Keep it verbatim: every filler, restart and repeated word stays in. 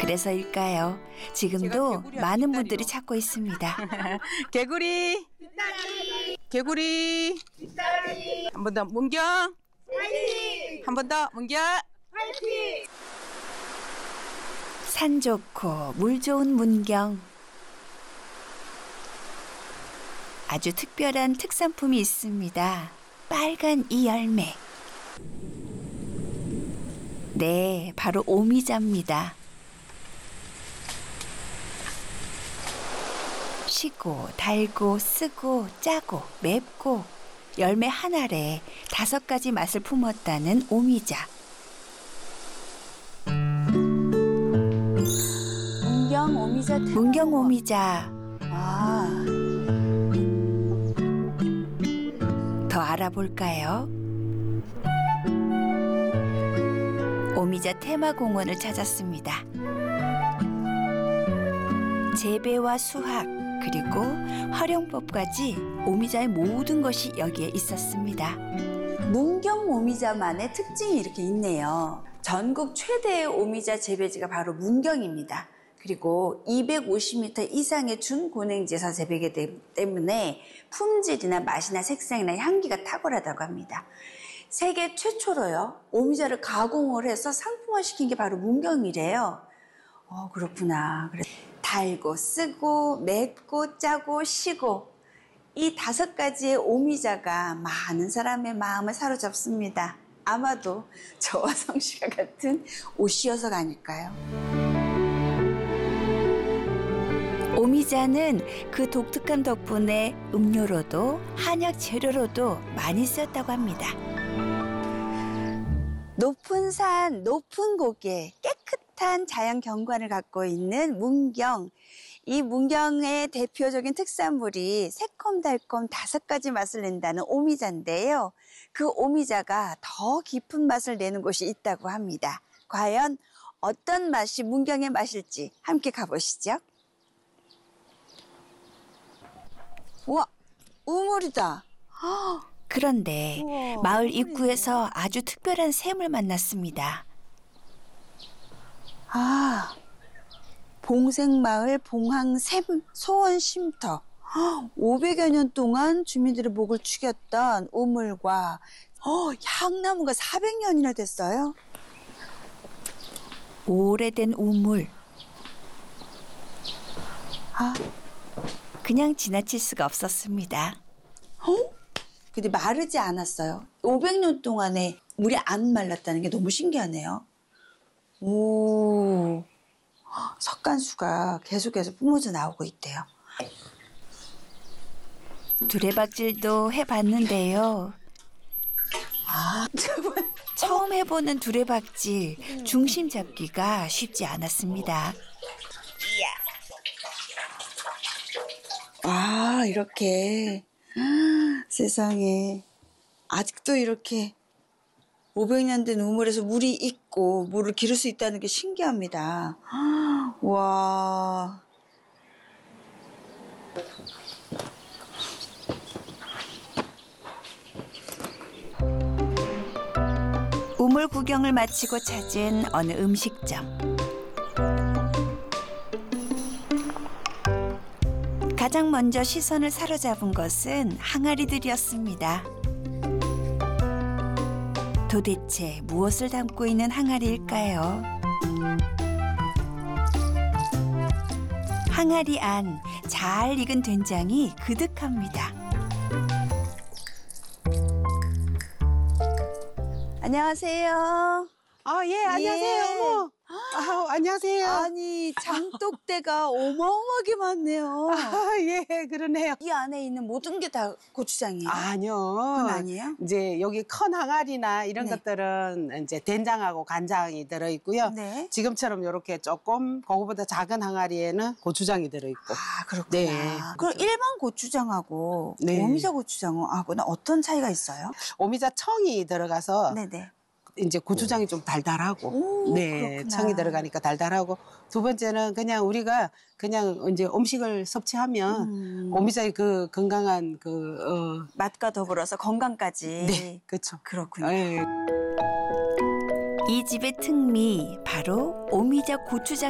그래서일까요? 지금도 개구리야, 많은 뒷다리로. 분들이 찾고 있습니다. 개구리. 뒷다리. 개구리. 뒷다리. 한 번 더 문경. 화이팅. 한 번 더 문경. 화이팅. 산 좋고 물 좋은 문경. 아주 특별한 특산품이 있습니다. 빨간 이 열매. 네, 바로 오미자입니다. 시고, 달고, 쓰고, 짜고, 맵고 열매 한 알에 다섯 가지 맛을 품었다는 오미자. 문경 오미자 태... 문경 오미자. 아, 더 알아볼까요? 오미자 테마공원을 찾았습니다. 재배와 수확 그리고 활용법까지 오미자의 모든 것이 여기에 있었습니다. 문경 오미자만의 특징이 이렇게 있네요. 전국 최대의 오미자 재배지가 바로 문경입니다. 그리고 이백오십 미터 이상의 준고냉지에서 재배하기 때문에 품질이나 맛이나 색상이나 향기가 탁월하다고 합니다. 세계 최초로요, 오미자를 가공을 해서 상품화시킨 게 바로 문경이래요. 어, 그렇구나. 그래. 달고, 쓰고, 맵고, 짜고, 시고, 이 다섯 가지의 오미자가 많은 사람의 마음을 사로잡습니다. 아마도 저와 성씨가 같은 옷이어서가 아닐까요? 오미자는 그 독특한 덕분에 음료로도 한약 재료로도 많이 쓰였다고 합니다. 높은 산, 높은 고개, 깨끗한 자연 경관을 갖고 있는 문경. 이 문경의 대표적인 특산물이 새콤달콤 다섯 가지 맛을 낸다는 오미자인데요. 그 오미자가 더 깊은 맛을 내는 곳이 있다고 합니다. 과연 어떤 맛이 문경의 맛일지 함께 가보시죠. 우와, 우물이다. 그런데 우와, 마을 우물이네. 입구에서 아주 특별한 샘을 만났습니다. 아, 봉생마을 봉항샘 소원 쉼터. 오백여 년 동안 주민들의 목을 축였던 우물과 어, 향나무가 사백 년이나 됐어요. 오래된 우물. 아, 그냥 지나칠 수가 없었습니다. 어? 근데 마르지 않았어요. 오백 년 동안에 물이 안 말랐다는 게 너무 신기하네요. 오, 석간수가 계속해서 뿜어져 나오고 있대요. 두레박질도 해봤는데요. 아, 처음 해보는 두레박질, 중심 잡기가 쉽지 않았습니다. 아, 이렇게. 아, 세상에. 아직도 이렇게 오백 년 된 우물에서 물이 있고 물을 기를 수 있다는 게 신기합니다. 아, 와. 우물 구경을 마치고 찾은 어느 음식점. 가장 먼저 시선을 사로잡은 것은 항아리들이었습니다. 도대체 무엇을 담고 있는 항아리일까요? 항아리 안 잘 익은 된장이 그득합니다. 안녕하세요. 아, 예, 안녕하세요. 예. 어머. 아, 안녕하세요. 아니, 장독대가 어마어마하게 많네요. 아, 예, 그러네요. 이 안에 있는 모든 게 다 고추장이에요? 아니요. 그건 아니에요? 이제 여기 큰 항아리나 이런 네. 것들은 이제 된장하고 간장이 들어있고요. 네. 지금처럼 이렇게 조금 그거보다 작은 항아리에는 고추장이 들어있고. 아, 그렇구나. 네. 그럼 일반 고추장하고 네. 오미자 고추장하고는 어떤 차이가 있어요? 오미자 청이 들어가서 네네. 이제 고추장이 좀 달달하고. 오, 네. 그렇구나. 청이 들어가니까 달달하고. 두 번째는 그냥 우리가 그냥 이제 음식을 섭취하면 음. 오미자의 그 건강한 그, 어, 맛과 더불어서 건강까지. 네. 그렇죠. 그렇군요. 예. 이 집의 특미 바로 오미자 고추장.